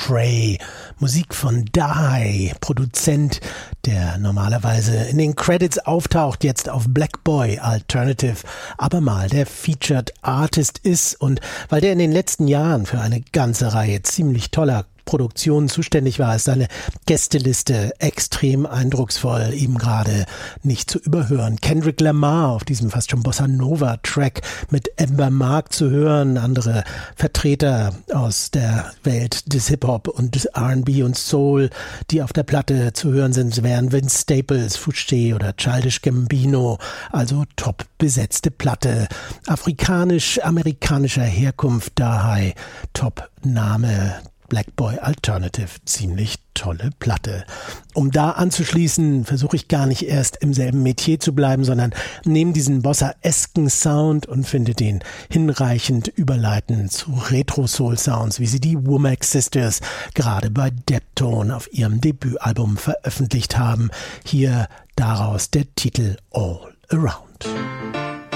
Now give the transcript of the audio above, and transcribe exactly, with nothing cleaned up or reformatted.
Prey. Musik von Dahai, Produzent, der normalerweise in den Credits auftaucht, jetzt auf Black Boy Alternative, aber mal der Featured Artist ist und weil der in den letzten Jahren für eine ganze Reihe ziemlich toller Produktionen zuständig war, ist seine Gästeliste extrem eindrucksvoll, eben gerade nicht zu überhören. Kendrick Lamar auf diesem fast schon Bossa-Nova-Track mit Amber Mark zu hören, andere Vertreter aus der Welt des Hip-Hop und des R and B und Soul, die auf der Platte zu hören sind, wären Vince Staples, Fouché oder Childish Gambino, also top besetzte Platte, afrikanisch-amerikanischer Herkunft, Dahai, Top-Name, Black Boy Alternative, ziemlich tolle Platte. Um da anzuschließen, versuche ich gar nicht erst im selben Metier zu bleiben, sondern nehme diesen Bossa-esken Sound und finde den hinreichend überleitend zu Retro-Soul-Sounds, wie sie die Womack Sisters gerade bei Deptone auf ihrem Debütalbum veröffentlicht haben. Hier daraus der Titel All Around.